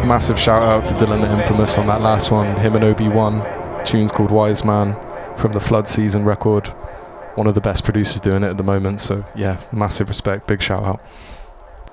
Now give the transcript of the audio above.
Massive shout out to Dylan the Infamous on that last one. Him and OB1. Tune's called Wise Man from the Flood Season record. One of the best producers doing it at the moment. So yeah, massive respect, big shout out.